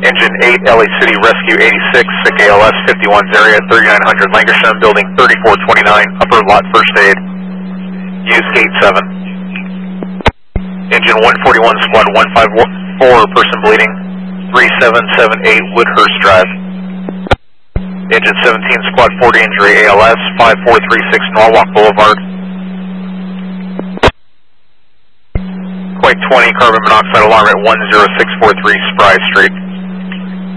Engine 8, LA City Rescue 86, sick ALS 51's area, 3900 Lankershim, building 3429, upper lot first aid. Use gate 7. Engine 141, squad 154, person bleeding, 3778 Woodhurst Drive. Engine 17, squad 40, injury ALS, 5436 Norwalk Boulevard. Quake 20, carbon monoxide alarm at 10643 Spry Street.